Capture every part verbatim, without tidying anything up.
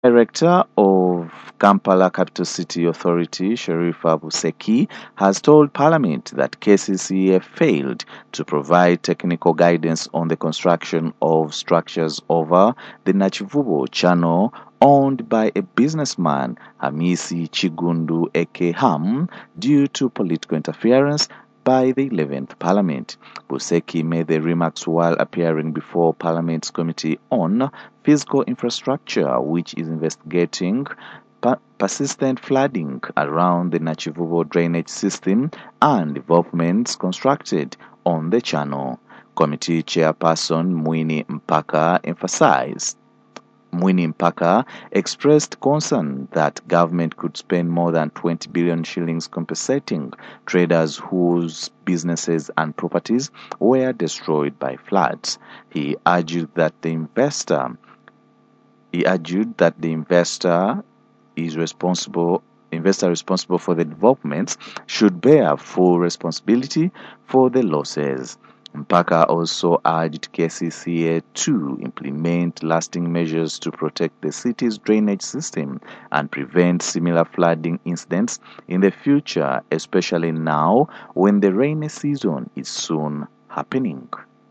Director of Kampala Capital City Authority, Sherifa Buseki, has told Parliament that K C C A failed to provide technical guidance on the construction of structures over the Nachivubo Channel owned by a businessman, Hamisi Chigundu Eke Ham, due to political interference by the eleventh Parliament. Buseki made the remarks while appearing before Parliament's Committee on Physical Infrastructure, which is investigating persistent flooding around the Nachivubo drainage system and developments constructed on the channel. Committee Chairperson Mwini Mpaka emphasized Mwini Mpaka expressed concern that government could spend more than twenty billion shillings compensating traders whose businesses and properties were destroyed by floods. He argued that the investor he argued that the investor is responsible investor responsible for the developments should bear full responsibility for the losses. Mpaka also urged K C C A to implement lasting measures to protect the city's drainage system and prevent similar flooding incidents in the future, especially now when the rainy season is soon happening.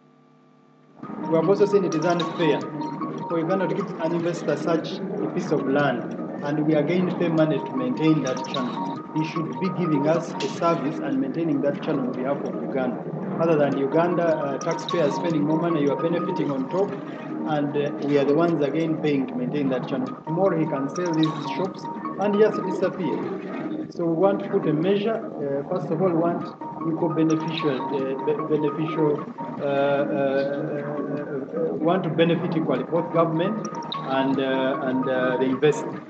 We have also seen it is unfair for Uganda to give an investor such a piece of land and we are going to pay money to maintain that channel. He should be giving us a service and maintaining that channel on behalf of Uganda. Other than Uganda, uh, taxpayers spending more money, you are benefiting on top, and uh, we are the ones again paying to maintain that channel. Tomorrow he can sell these shops and just disappear. So we want to put a measure. Uh, first of all, we want equal beneficial, uh, beneficial. Uh, uh, uh, want to benefit equally, both government and uh, and uh, the investor.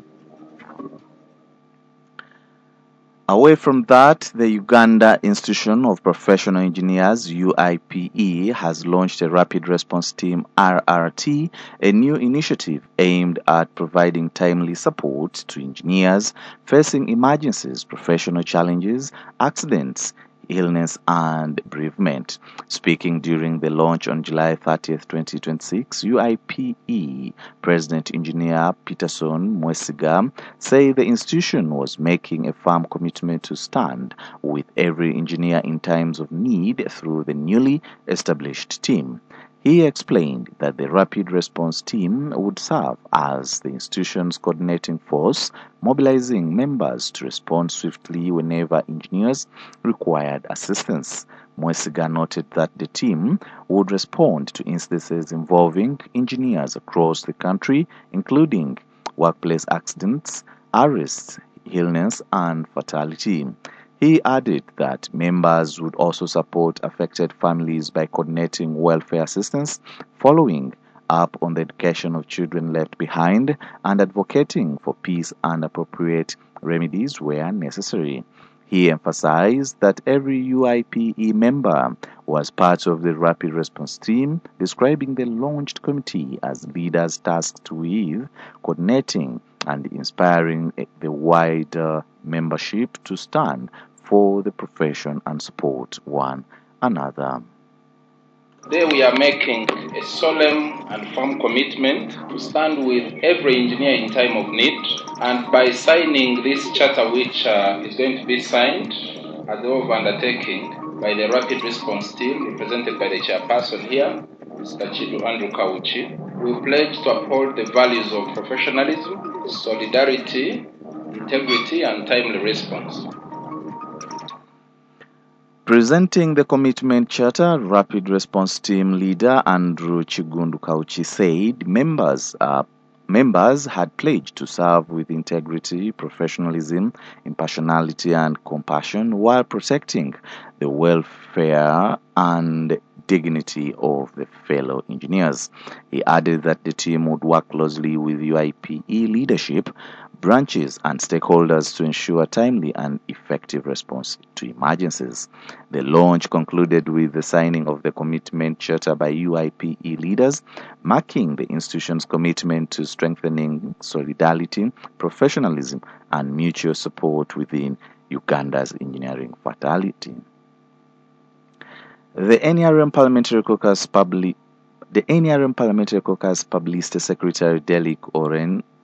Away from that, the Uganda Institution of Professional Engineers, U I P E, has launched a Rapid Response Team, R R T, a new initiative aimed at providing timely support to engineers facing emergencies, professional challenges, accidents, illness and bereavement. Speaking during the launch on July thirtieth, twenty twenty-six, U I P E President Engineer Peterson Mwesiga said the institution was making a firm commitment to stand with every engineer in times of need through the newly established team. He explained that the Rapid Response Team would serve as the institution's coordinating force, mobilizing members to respond swiftly whenever engineers required assistance. Mwesiga noted that the team would respond to instances involving engineers across the country, including workplace accidents, arrests, illness, and fatality. He added that members would also support affected families by coordinating welfare assistance, following up on the education of children left behind, and advocating for peace and appropriate remedies where necessary. He emphasized that every U I P E member was part of the Rapid Response Team, describing the launched committee as leaders tasked with coordinating and inspiring the wider membership to stand for the profession and support one another. Today we are making a solemn and firm commitment to stand with every engineer in time of need, and by signing this charter, which uh, is going to be signed as the of undertaking by the Rapid Response Team represented by the chairperson here, Mister Chidu Andrew Kauchi, we pledge to uphold the values of professionalism, solidarity, integrity, and timely response. Presenting the commitment charter, Rapid Response Team leader Andrew Chigundu Kauchi said members are Members had pledged to serve with integrity, professionalism, impartiality, and compassion while protecting the welfare and dignity of the fellow engineers. He added that the team would work closely with U I P E leadership, branches, and stakeholders to ensure timely and effective response to emergencies. The launch concluded with the signing of the commitment charter by U I P E leaders, marking the institution's commitment to strengthening solidarity, professionalism, and mutual support within Uganda's engineering fraternity. The N R M Parliamentary Caucus public The N R M Parliamentary Caucus Publicity Secretary Derek Oren